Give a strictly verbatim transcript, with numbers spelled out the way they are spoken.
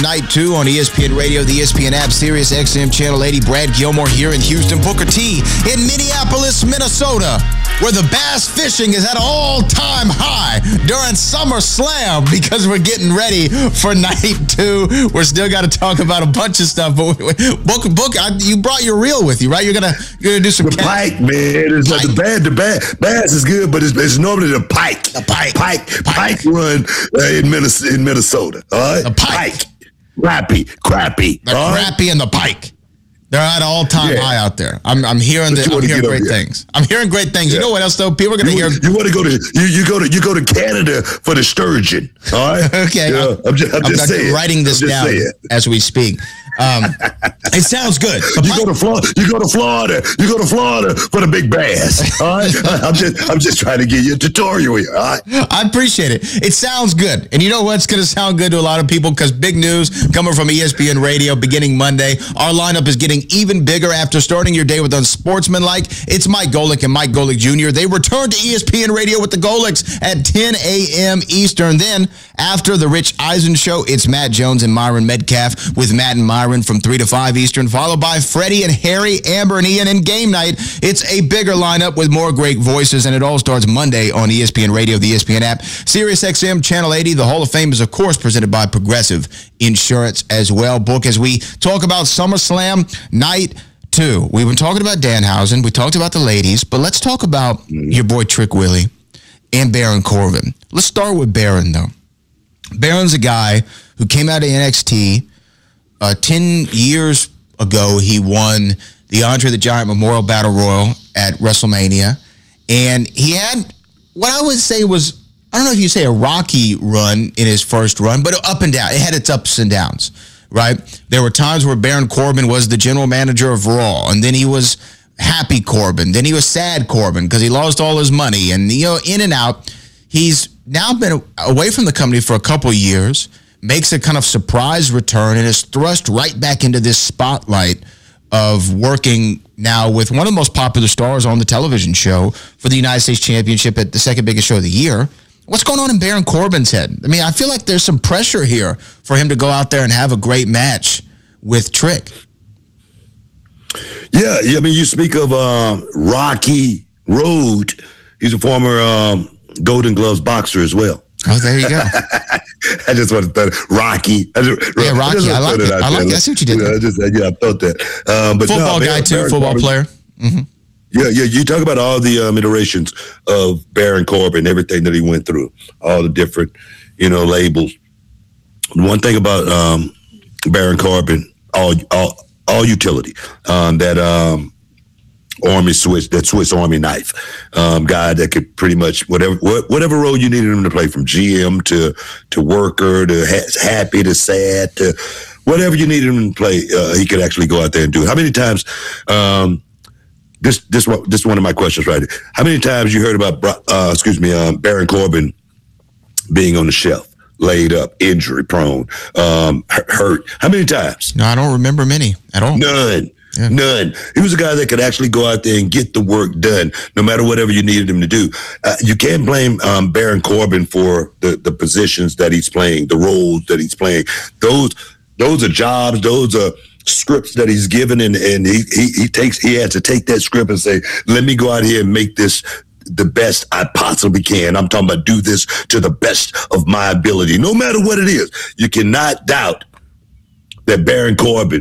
Night two on E S P N Radio, the E S P N app, Sirius X M Channel eighty. Brad Gilmore here in Houston. Booker T in Minneapolis, Minnesota, where the bass fishing is at an all-time high during Summer Slam because we're getting ready for night two. We're still got to talk about a bunch of stuff, but Booker, Booker, you brought your reel with you, right? You're gonna you're gonna do some the cat- pike, man. It's pike. Like the bad, the bad bass is good, but it's, it's normally the pike, the pike, pike, pike, pike run uh, in Minnesota. In Minnesota, all right, the pike. pike. Crappie, crappie. The right? crappie and the pike. They're at all-time yeah. high out there. I'm I'm hearing the, I'm hearing great things. I'm hearing great things. Yeah. You know what else though? People are gonna you, hear. You want to go to you, you go to you go to Canada for the sturgeon. All right. okay. Yeah, I'm just I'm, I'm just saying. Writing this down saying. as we speak. Um, it sounds good. The you pike- go to Florida. You go to Florida. You go to Florida for the big bass. All right. I'm just I'm just trying to give you a tutorial here. All right. I appreciate it. It sounds good, and you know what's going to sound good to a lot of people because big news coming from E S P N Radio beginning Monday. Our lineup is getting even bigger after starting your day with Unsportsmanlike. It's Mike Golic and Mike Golic Junior They return to E S P N Radio with the Golics at ten a.m. Eastern. Then after the Rich Eisen Show, it's Matt Jones and Myron Metcalf with Matt and Myron from three to five Eastern, followed by Freddie and Harry, Amber and Ian. And game night, it's a bigger lineup with more great voices, and it all starts Monday on E S P N Radio, the E S P N app, Sirius X M Channel eighty. The Hall of Fame is, of course, presented by Progressive Insurance as well. Book, as we talk about SummerSlam Night two. We've been talking about Danhausen. We talked about the ladies, but let's talk about mm. your boy Trick Willie and Baron Corbin. Let's start with Baron, though. Baron's a guy who came out of N X T. Uh, ten years ago, he won the Andre the Giant Memorial Battle Royal at WrestleMania. And he had what I would say was, I don't know if you say a rocky run in his first run, but up and down. It had its ups and downs, right? There were times where Baron Corbin was the general manager of Raw, and then he was happy Corbin. Then he was sad Corbin because he lost all his money. And, you know, in and out. He's now been away from the company for a couple of years, makes a kind of surprise return, and is thrust right back into this spotlight of working now with one of the most popular stars on the television show for the United States Championship at the second biggest show of the year. What's going on in Baron Corbin's head? I mean, I feel like there's some pressure here for him to go out there and have a great match with Trick. Yeah, I mean, you speak of uh, Rocky Road. He's a former um, Golden Gloves boxer as well. Oh, there you go. I just want to throw it. Rocky. I just, yeah, Rocky. I, I like it. I like it. I see what you did. Yeah, I just, yeah, I thought that. Um, but football no, guy, Baron, too. Baron football Corbin, player. Mm-hmm. Yeah, yeah. You talk about all the um, iterations of Baron Corbin, everything that he went through, all the different, you know, labels. One thing about um, Baron Corbin, all, all, all utility, um, that um, Army Swiss, that Swiss Army knife, um, guy that could pretty much whatever whatever role you needed him to play, from G M to to worker to ha- happy to sad to whatever you needed him to play, uh, he could actually go out there and do it. How many times? Um, this this one this is one of my questions right here. How many times you heard about uh, excuse me um, Baron Corbin being on the shelf, laid up, injury prone, um, hurt? How many times? No, I don't remember many at all. None. Yeah. None. He was a guy that could actually go out there and get the work done, no matter whatever you needed him to do. Uh, you can't blame um, Baron Corbin for the, the positions that he's playing, the roles that he's playing. Those those are jobs. Those are scripts that he's given, and, and he, he he takes he had to take that script and say, let me go out here and make this the best I possibly can. I'm talking about do this to the best of my ability, no matter what it is. You cannot doubt that Baron Corbin